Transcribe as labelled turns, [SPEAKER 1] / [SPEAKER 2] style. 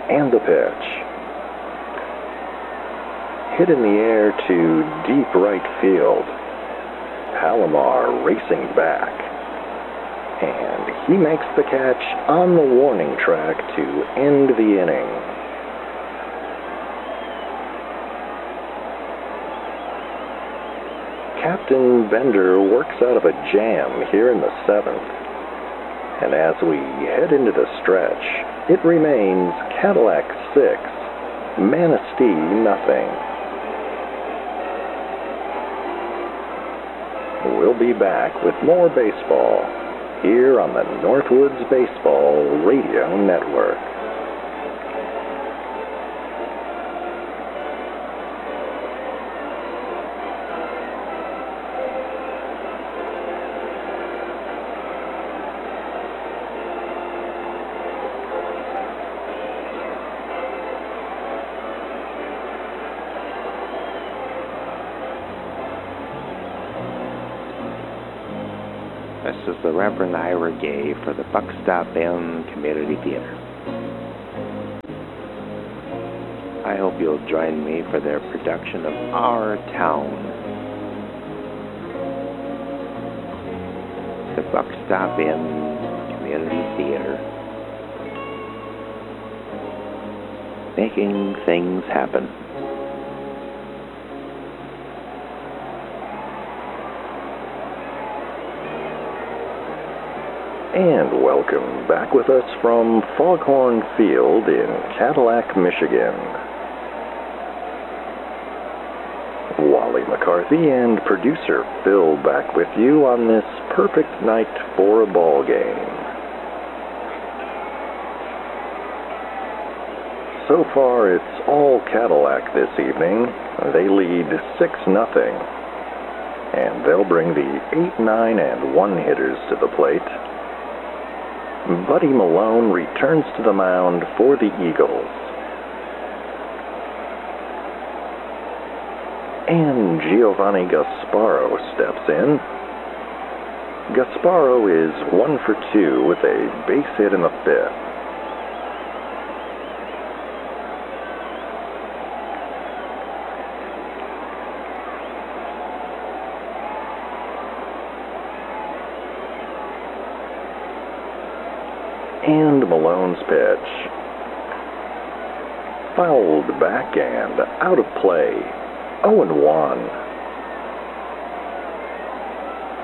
[SPEAKER 1] And the pitch. Hit in the air to deep right field. Palomar racing back. And he makes the catch on the warning track to end the inning. Captain Bender works out of a jam here in the 7th. And as we head into the stretch, it remains Cadillac 6, Manistee nothing. We'll be back with more baseball here on the Northwoods Baseball Radio Network.
[SPEAKER 2] This is the Reverend Ira Gay for the Buck Stop Inn Community Theater. I hope you'll join me for their production of Our Town. The Buck Stop Inn Community Theater. Making things happen.
[SPEAKER 1] And welcome back with us from Foghorn Field in Cadillac, Michigan. Wally McCarthy and producer Phil back with you on this perfect night for a ball game. So far, it's all Cadillac this evening. They lead 6-0. And they'll bring the 8, 9, and 1 hitters to the plate. Buddy Malone returns to the mound for the Eagles. And Giovanni Gasparo steps in. Gasparo is 1 for 2 with a base hit in the 5th. And Malone's pitch. Fouled back and out of play. 0-1.